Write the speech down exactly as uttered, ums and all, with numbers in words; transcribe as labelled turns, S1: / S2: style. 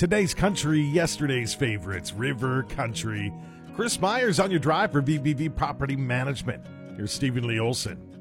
S1: Today's country, yesterday's favorites, River Country. Chris Myers on your drive for B B V Property Management. Here's Stephen Lee Olson.